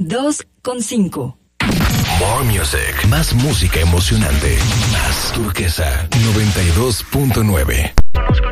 92.5. More Music. Más música emocionante. Más Turquesa 92.9.